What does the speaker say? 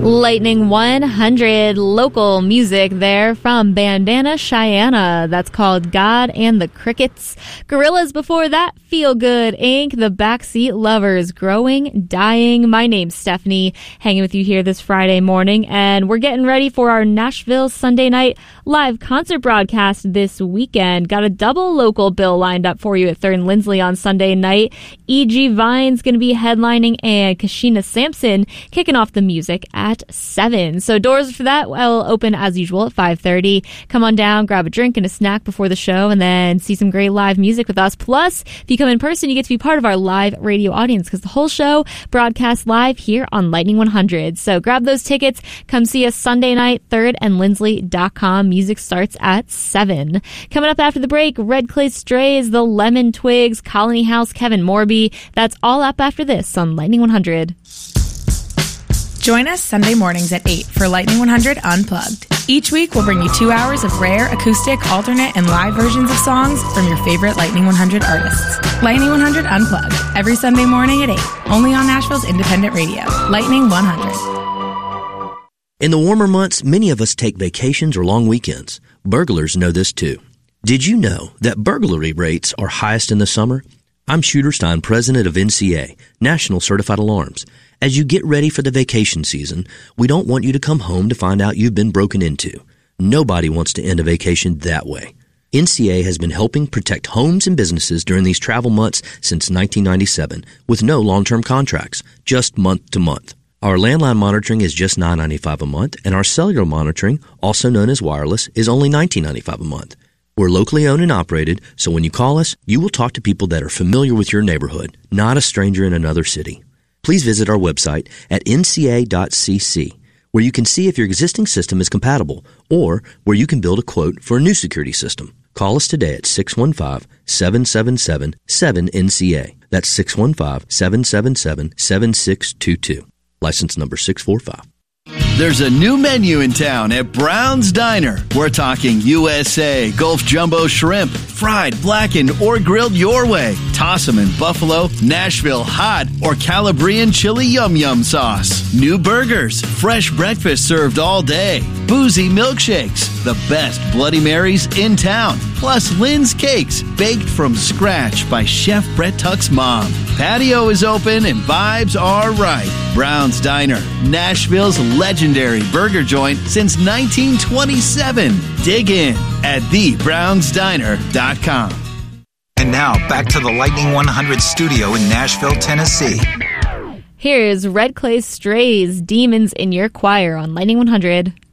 Lightning 100 local music there from Bandana Cheyenne. That's called God and the Crickets. Gorillaz before that, Feel Good Inc., The Backseat Lovers, Growing, Dying. My name's Stephanie, hanging with you here this Friday morning, and we're getting ready for our Nashville Sunday night live concert broadcast this weekend. Got a double local bill lined up for you at 3rd and Lindsley on Sunday night. E.G. Vine's going to be headlining, and Kashina Sampson kicking off the music at 7. So doors for that will open as usual at 5:30. Come on down, grab a drink and a snack before the show, and then see some great live music with us. Plus, if you come in person, you get to be part of our live radio audience because the whole show broadcasts live here on Lightning 100. So grab those tickets. Come see us Sunday night, 3rdandlindsley.com. Music starts at 7. Coming up after the break, Red Clay Strays, The Lemon Twigs, Colony House, Kevin Morby. That's all up after this on Lightning 100. Join us Sunday mornings at 8 for Lightning 100 Unplugged. Each week, we'll bring you 2 hours of rare, acoustic, alternate, and live versions of songs from your favorite Lightning 100 artists. Lightning 100 Unplugged, every Sunday morning at 8, only on Nashville's independent radio, Lightning 100. In the warmer months, many of us take vacations or long weekends. Burglars know this too. Did you know that burglary rates are highest in the summer? I'm Shooter Stein, president of NCA, National Certified Alarms. As you get ready for the vacation season, we don't want you to come home to find out you've been broken into. Nobody wants to end a vacation that way. NCA has been helping protect homes and businesses during these travel months since 1997 with no long-term contracts, just month to month. Our landline monitoring is just $9.95 a month, and our cellular monitoring, also known as wireless, is only $19.95 a month. We're locally owned and operated, so when you call us, you will talk to people that are familiar with your neighborhood, not a stranger in another city. Please visit our website at nca.cc, where you can see if your existing system is compatible or where you can build a quote for a new security system. Call us today at 615-777-7NCA. That's 615-777-7622. License number 645. There's a new menu in town at Brown's Diner. We're talking USA, Gulf Jumbo Shrimp, fried, blackened, or grilled your way. Toss them in buffalo, Nashville hot, or Calabrian chili yum yum sauce. New burgers, fresh breakfast served all day, boozy milkshakes, the best Bloody Marys in town, plus Lynn's Cakes, baked from scratch by Chef Brett Tuck's mom. Patio is open and vibes are right. Brown's Diner, Nashville's legendary burger joint since 1927. Dig in at thebrownsdiner.com. And now, back to the Lightning 100 studio in Nashville, Tennessee. Here's Red Clay Strays, Demons in Your Choir on Lightning 100.